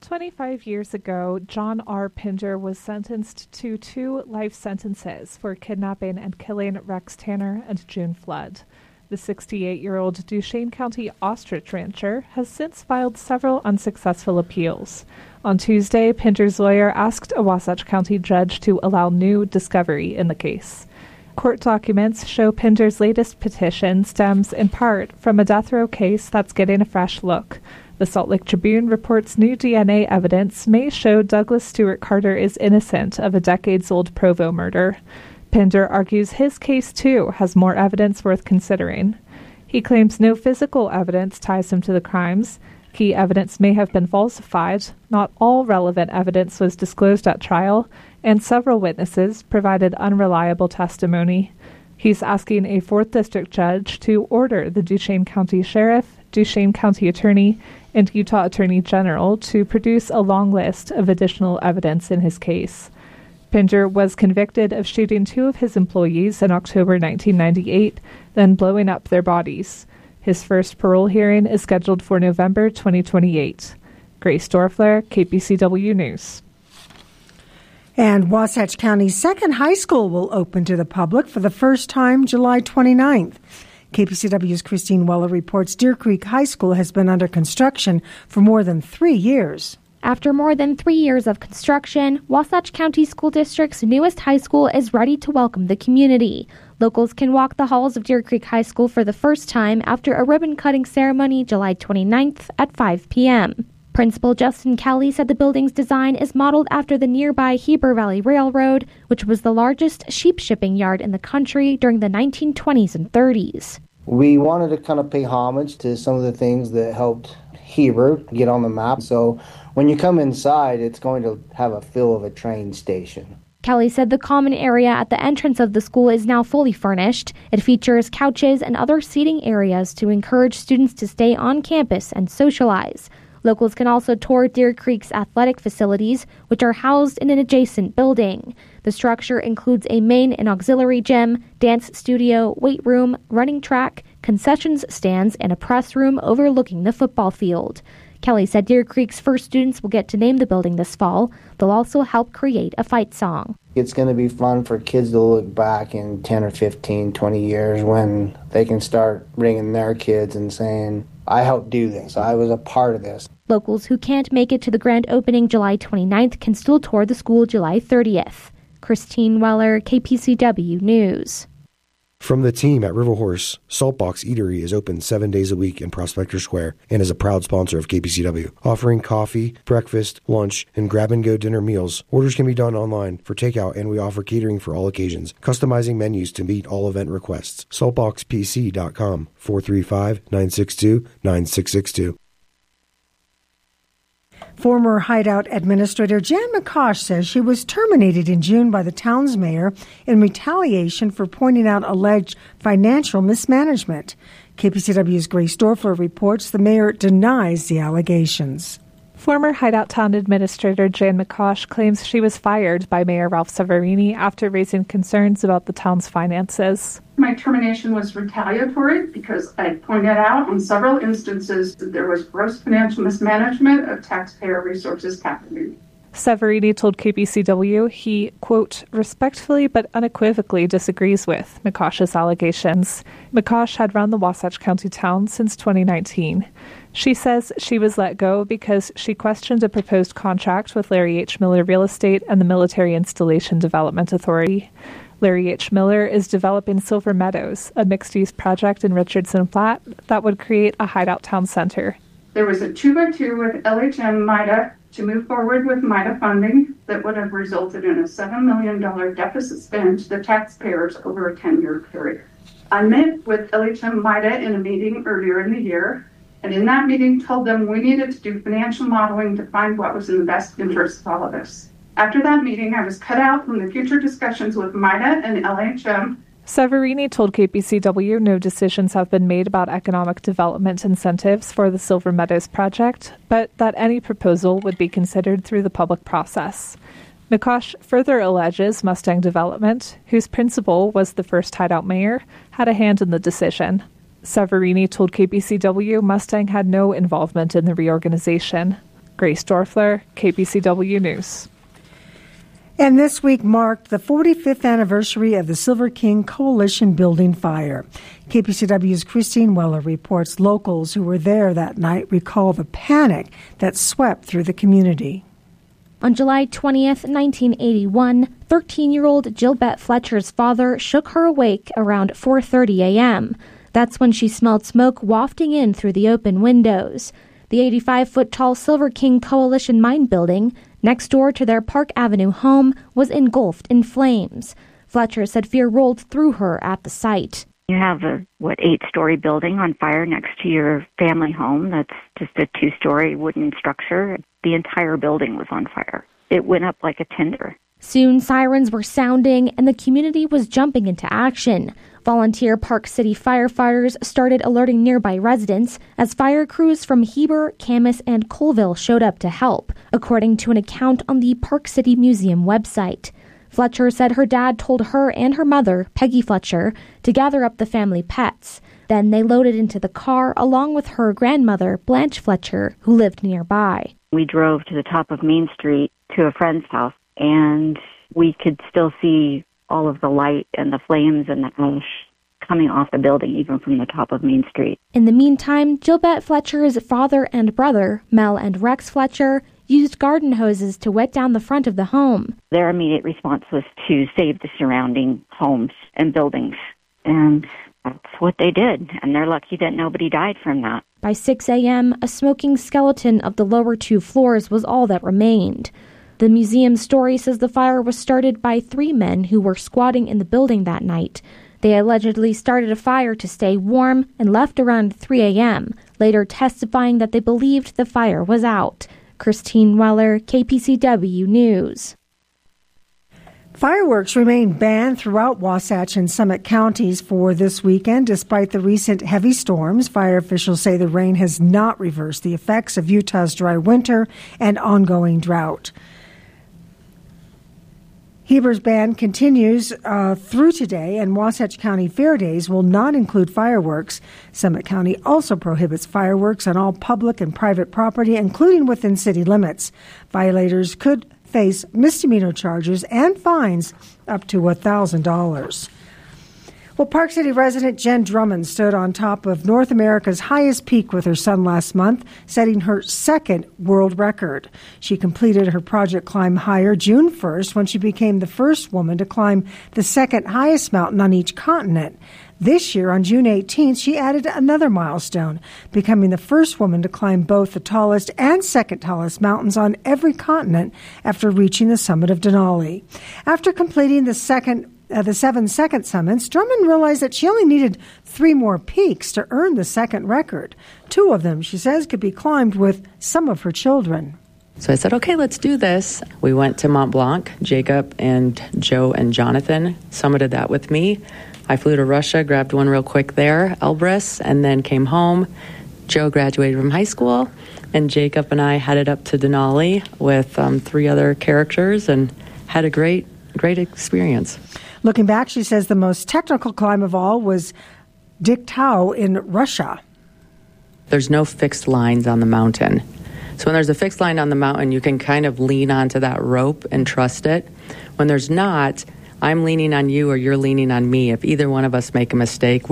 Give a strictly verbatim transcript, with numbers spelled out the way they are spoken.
twenty-five years ago, John R. Pinder was sentenced to two life sentences for kidnapping and killing Rex Tanner and June Flood. The sixty-eight-year-old Duchesne County ostrich rancher has since filed several unsuccessful appeals. On Tuesday, Pinder's lawyer asked a Wasatch County judge to allow new discovery in the case. Court documents show Pinder's latest petition stems in part from a death row case that's getting a fresh look. The Salt Lake Tribune reports new D N A evidence may show Douglas Stewart Carter is innocent of a decades-old Provo murder. Pinder argues his case, too, has more evidence worth considering. He claims no physical evidence ties him to the crimes. Key evidence may have been falsified. Not all relevant evidence was disclosed at trial, and several witnesses provided unreliable testimony. He's asking a fourth District judge to order the Duchesne County Sheriff, Duchesne County Attorney, and Utah Attorney General to produce a long list of additional evidence in his case. Pinder was convicted of shooting two of his employees in October nineteen ninety-eight, then blowing up their bodies. His first parole hearing is scheduled for November twenty twenty-eight. Grace Dorfler, K P C W News. And Wasatch County's second high school will open to the public for the first time July twenty-ninth. K P C W's Christine Weller reports Deer Creek High School has been under construction for more than three years. After more than three years of construction, Wasatch County School District's newest high school is ready to welcome the community. Locals can walk the halls of Deer Creek High School for the first time after a ribbon-cutting ceremony July twenty-ninth at five p.m. Principal Justin Kelly said the building's design is modeled after the nearby Heber Valley Railroad, which was the largest sheep shipping yard in the country during the nineteen twenties and thirties. We wanted to kind of pay homage to some of the things that helped Heber get on the map. So when you come inside, it's going to have a feel of a train station. Kelly said the common area at the entrance of the school is now fully furnished. It features couches and other seating areas to encourage students to stay on campus and socialize. Locals can also tour Deer Creek's athletic facilities, which are housed in an adjacent building. The structure includes a main and auxiliary gym, dance studio, weight room, running track, concessions stands, and a press room overlooking the football field. Kelly said Deer Creek's first students will get to name the building this fall. They'll also help create a fight song. It's going to be fun for kids to look back in ten or fifteen, twenty years when they can start bringing their kids and saying, I helped do this. I was a part of this. Locals who can't make it to the grand opening July twenty-ninth can still tour the school July thirtieth. Christine Weller, K P C W News. From the team at River Horse, Saltbox Eatery is open seven days a week in Prospector Square and is a proud sponsor of K P C W, offering coffee, breakfast, lunch, and grab-and-go dinner meals. Orders can be done online for takeout, and we offer catering for all occasions, customizing menus to meet all event requests. saltbox p c dot com, four three five, nine six two, nine six six two. Former Hideout Administrator Jan McCosh says she was terminated in June by the town's mayor in retaliation for pointing out alleged financial mismanagement. K P C W's Grace Dorfler reports the mayor denies the allegations. Former Hideout Town Administrator Jan McCosh claims she was fired by Mayor Ralph Severini after raising concerns about the town's finances. My termination was retaliatory because I pointed out on several instances that there was gross financial mismanagement of taxpayer resources happening. Severini told K P C W he, quote, respectfully but unequivocally disagrees with McCosh's allegations. McCosh had run the Wasatch County town since twenty nineteen. She says she was let go because she questioned a proposed contract with Larry H. Miller Real Estate and the Military Installation Development Authority. Larry H. Miller is developing Silver Meadows, a mixed-use project in Richardson Flat that would create a hideout town center. There was a two-by-two with L H M MIDA to move forward with MIDA funding that would have resulted in a seven million dollars deficit spend to the taxpayers over a ten-year period. I met with L H M MIDA in a meeting earlier in the year, and in that meeting told them we needed to do financial modeling to find what was in the best interest of all of us. After that meeting, I was cut out from the future discussions with MIDA and L H M. Severini told K P C W no decisions have been made about economic development incentives for the Silver Meadows project, but that any proposal would be considered through the public process. McCosh further alleges Mustang Development, whose principal was the first hideout mayor, had a hand in the decision. Severini told K P C W Mustang had no involvement in the reorganization. Grace Dorfler, K P C W News. And this week marked the forty-fifth anniversary of the Silver King Coalition building fire. K P C W's Christine Weller reports locals who were there that night recall the panic that swept through the community. On July twentieth, nineteen eighty-one, thirteen-year-old Jill Bette Fletcher's father shook her awake around four thirty a.m. That's when she smelled smoke wafting in through the open windows. The eighty-five-foot-tall Silver King Coalition mine building, next door to their Park Avenue home, was engulfed in flames. Fletcher said fear rolled through her at the site. You have a, what, eight-story building on fire next to your family home. That's just a two-story wooden structure. The entire building was on fire. It went up like a tinder. Soon, sirens were sounding, and the community was jumping into action. Volunteer Park City firefighters started alerting nearby residents as fire crews from Heber, Camas, and Colville showed up to help, according to an account on the Park City Museum website. Fletcher said her dad told her and her mother, Peggy Fletcher, to gather up the family pets. Then they loaded into the car along with her grandmother, Blanche Fletcher, who lived nearby. We drove to the top of Main Street to a friend's house, and we could still see all of the light and the flames and the ash coming off the building, even from the top of Main Street. In the meantime, Jill Bette Fletcher's father and brother, Mel and Rex Fletcher, used garden hoses to wet down the front of the home. Their immediate response was to save the surrounding homes and buildings, and that's what they did, and they're lucky that nobody died from that. By six a.m., a smoking skeleton of the lower two floors was all that remained. The museum's story says the fire was started by three men who were squatting in the building that night. They allegedly started a fire to stay warm and left around three a.m., later testifying that they believed the fire was out. Christine Weller, K P C W News. Fireworks remain banned throughout Wasatch and Summit counties for this weekend. Despite the recent heavy storms, fire officials say the rain has not reversed the effects of Utah's dry winter and ongoing drought. Heber's ban continues uh, through today, and Wasatch County Fair Days will not include fireworks. Summit County also prohibits fireworks on all public and private property, including within city limits. Violators could face misdemeanor charges and fines up to one thousand dollars. Well, Park City resident Jen Drummond stood on top of North America's highest peak with her son last month, setting her second world record. She completed her Project Climb Higher June first when she became the first woman to climb the second highest mountain on each continent. This year, on June eighteenth, she added another milestone, becoming the first woman to climb both the tallest and second tallest mountains on every continent after reaching the summit of Denali. After completing the second Uh, the seven second summits, Drummond realized that she only needed three more peaks to earn the second record. Two of them, she says, could be climbed with some of her children. So I said, okay, let's do this. We went to Mont Blanc. Jacob and Joe and Jonathan summited that with me. I flew to Russia, grabbed one real quick there, Elbrus, and then came home. Joe graduated from high school, and Jacob and I headed up to Denali with um, three other characters and had a great, great experience. Looking back, she says the most technical climb of all was Diktau in Russia. There's no fixed lines on the mountain. So when there's a fixed line on the mountain, you can kind of lean onto that rope and trust it. When there's not, I'm leaning on you or you're leaning on me. If either one of us make a mistake,